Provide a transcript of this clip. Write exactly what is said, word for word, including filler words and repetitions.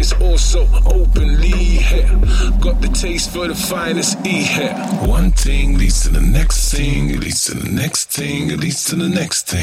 is also openly here. Got the taste for the finest E here. One thing leads to the next thing, it leads to the next thing, it leads to the next thing.